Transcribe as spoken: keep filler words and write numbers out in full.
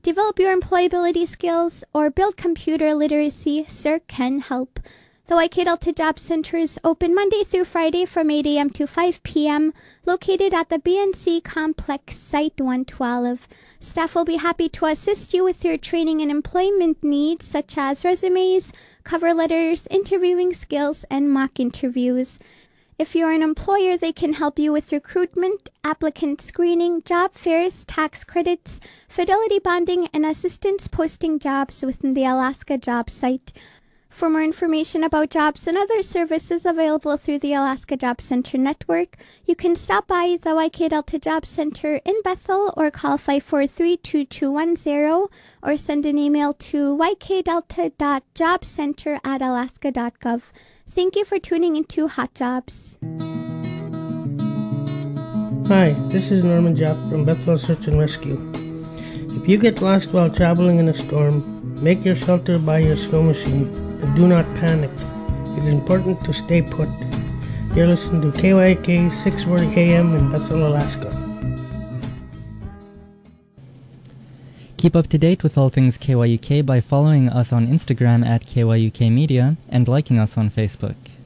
develop your employability skills, or build computer literacy, C E R C can help. The Y K Delta Job Center is open Monday through Friday from eight a.m. to five p.m., located at the B N C Complex, Site one twelve. Staff will be happy to assist you with your training and employment needs, such as resumes, cover letters, interviewing skills, and mock interviews. If you're an employer, they can help you with recruitment, applicant screening, job fairs, tax credits, fidelity bonding, and assistance posting jobs within the Alaska Job Site. For more information about jobs and other services available through the Alaska Job Center network, you can stop by the Y K Delta Job Center in Bethel or call five four three, two two one zero or send an email to y k delta dot job center at alaska dot gov. Thank you for tuning into Hot Jobs. Hi, this is Norman Japp from Bethel Search and Rescue. If you get lost while traveling in a storm, make your shelter by your snow machine and do not panic. It is important to stay put. You're listening to K Y U K six forty A M in Bethel, Alaska. Keep up to date with all things K Y U K by following us on Instagram at K Y U K Media and liking us on Facebook.